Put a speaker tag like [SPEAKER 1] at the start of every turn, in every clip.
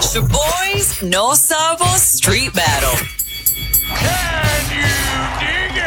[SPEAKER 1] Shaboy's No Sabo Street Battle.
[SPEAKER 2] Can you dig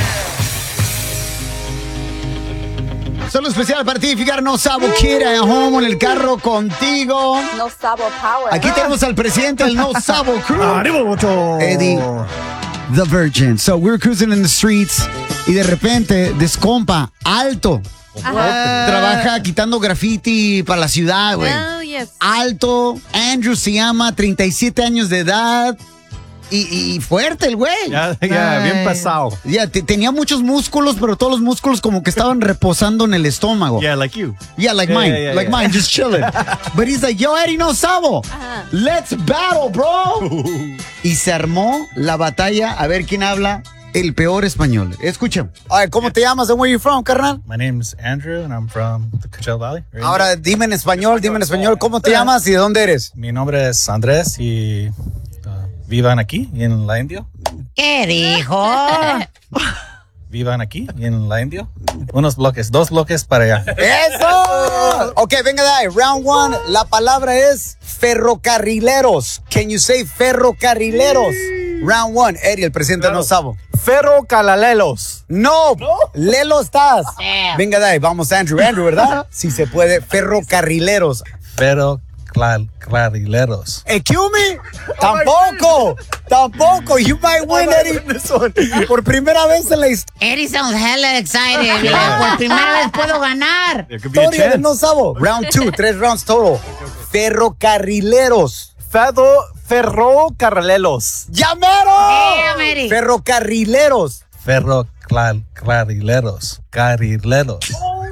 [SPEAKER 2] it?
[SPEAKER 3] Solo especial para ti, Figar No Sabo Kid at home en el carro contigo.
[SPEAKER 4] No Sabo Power.
[SPEAKER 3] Aquí tenemos al presidente del No Sabo Crew, Eddie the Virgin. So we're cruising in the streets y de repente descompa alto. Trabaja quitando graffiti para la ciudad, güey.
[SPEAKER 4] Oh, yes.
[SPEAKER 3] Alto, Andrew se llama, 37 años de edad. Y fuerte el güey.
[SPEAKER 5] Ya, bien pesado.
[SPEAKER 3] Ya, tenía muchos músculos, pero todos los músculos como que estaban reposando en el estómago.
[SPEAKER 5] Yeah, like you.
[SPEAKER 3] Yeah, like mine. Like mine, just chilling. But he's like, yo, Eddie No Sabo, let's battle, bro. Y se armó la batalla a ver quién habla el peor español. Escucha. A ver, ¿cómo te llamas? And where you from, carnal?
[SPEAKER 5] My name's Andrew, and I'm from the Coachella Valley.
[SPEAKER 3] Ahora, dime en español, ¿cómo te llamas y de dónde eres?
[SPEAKER 5] Mi nombre es Andrés y vivan aquí en la India.
[SPEAKER 3] ¿Qué dijo?
[SPEAKER 5] Vivan aquí en la India. Dos bloques para allá.
[SPEAKER 3] ¡Eso! Ok, venga de ahí. Round one. La palabra es ferrocarrileros. Can you say ferrocarrileros? Round one. Eddie, el presidente No Sabo.
[SPEAKER 5] Ferrocalalelos.
[SPEAKER 3] No, Lelo estás. Venga de ahí. Vamos, Andrew, ¿verdad? Si se puede. Ferrocarrileros.
[SPEAKER 5] Ferrocalaleros.
[SPEAKER 3] Excuse me. Tampoco. You might win, Eddie. Por primera vez en la
[SPEAKER 6] Eddie sounds hella excited. Mira, por primera vez puedo ganar.
[SPEAKER 3] historia de No Sabo. Round two, 3 rounds total. Ferrocarrileros.
[SPEAKER 5] Ferrocarrileros.
[SPEAKER 3] ¡Llamero!
[SPEAKER 6] Eddie.
[SPEAKER 3] Ferrocarrileros.
[SPEAKER 5] Ferrocarrileros. Carrileros.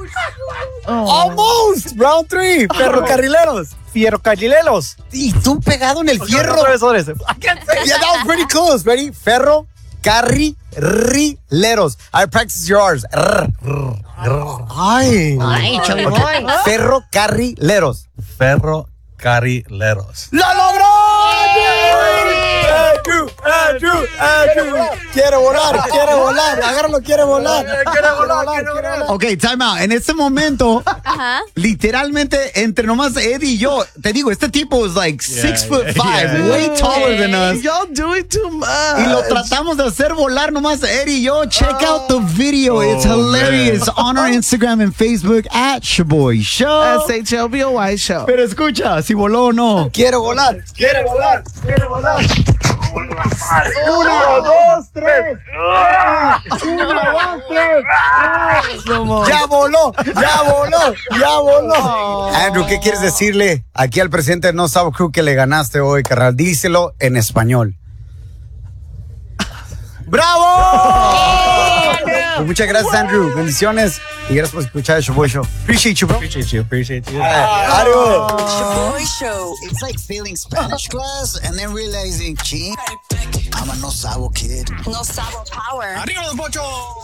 [SPEAKER 3] Almost. Round 3. Ferrocarrileros.
[SPEAKER 5] Ferrocarrileros.
[SPEAKER 3] Y tú pegado en el fierro.
[SPEAKER 5] Otra vez.
[SPEAKER 3] Yeah, that was pretty close. Ready? Ferrocarrileros. I practice your R's. Ay.
[SPEAKER 6] Ay, Chubby Boy.
[SPEAKER 3] Ferrocarrileros.
[SPEAKER 5] Ferrocarrileros.
[SPEAKER 3] ¡Lo logró! Andrew. Quiere volar. Agárralo, quiere volar. Ok, time out. En este momento, literalmente, entre nomás Eddie y yo, te digo, este tipo es like 6'5", way taller than us.
[SPEAKER 7] Y'all doing too much.
[SPEAKER 3] Y lo tratamos de hacer volar nomás Eddie y yo. Check out the video. It's hilarious. On our Instagram and Facebook at Shaboy Show.
[SPEAKER 7] SHLBOY Show.
[SPEAKER 3] Pero escucha, si voló o no. Quiere volar. 1, 2, 3. 1, 2, 3. Ya voló. Andrew, ¿qué quieres decirle aquí al presidente de No Sabo Crew que le ganaste hoy, carnal? Díselo en español. ¡Bravo! Pues muchas gracias, Andrew. Bendiciones. Y gracias por escuchar el Shaboy Show. Appreciate you, bro.
[SPEAKER 5] Appreciate you.
[SPEAKER 3] Adiós.
[SPEAKER 1] Shaboy Show.
[SPEAKER 8] It's like failing Spanish class and then realizing, gee, I'm a No Sabo kid.
[SPEAKER 1] No Sabo Power.
[SPEAKER 2] ¡Arriba, Don Pocho!